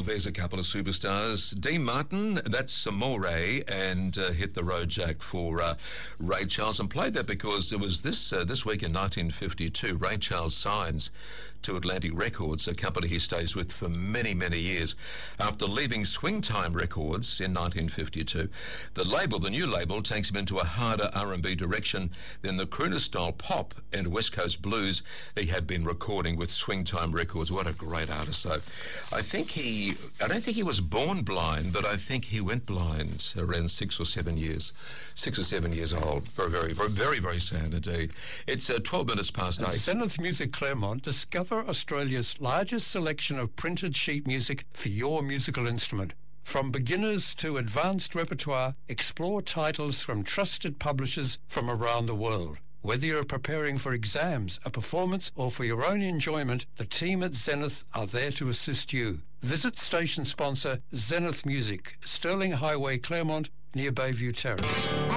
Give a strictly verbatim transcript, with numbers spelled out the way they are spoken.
there's a couple of superstars. Dean Martin, that's Amore, and uh, Hit the Road Jack for uh, Ray Charles. And played that because it was this uh, this week in nineteen fifty-two, Ray Charles signs to Atlantic Records, a company he stays with for many, many years. After leaving Swingtime Records in nineteen fifty-two, the label, the new label, takes him into a harder R and B direction than the crooner-style pop and West Coast blues he had been recording with Swingtime Records. What a great artist, though. I think he, I don't think he was born blind, but I think he went blind around six or seven years, six or seven years old. Very, very, very, very, very sad indeed. It's uh, twelve minutes past eight. Zenith Music Claremont, discover Australia's largest selection of printed sheet music for your musical instrument. From beginners to advanced repertoire, explore titles from trusted publishers from around the world. Whether you're preparing for exams, a performance, or for your own enjoyment, the team at Zenith are there to assist you. Visit station sponsor Zenith Music, Sterling Highway, Claremont, near Bayview Terrace.